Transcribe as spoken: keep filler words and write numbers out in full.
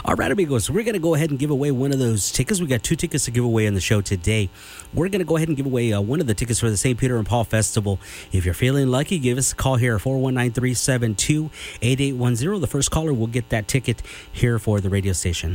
All right, amigos, we're going to go ahead and give away one of those tickets. We got two tickets to give away on the show today. We're going to go ahead and give away uh, one of the tickets for the Saint Peter and Paul Festival. If you're feeling lucky, give us a call here, four one nine, three seven two, eight eight one zero. The first caller will get that ticket here for the radio station.